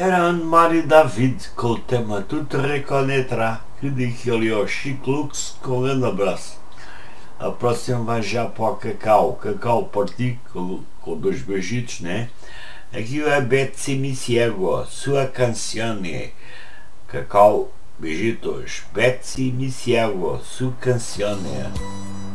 Era Anne-Marie David com o tema Tu te reconnaîtras, que dedico ali ao Chico Lux com um grande abraço. A próxima vai já para o Cacau Partido com dois beijitos, né? Aqui é Betsy Misiego, sua canzone. Cacau, beijitos. Betsy Misiego, sua canzone.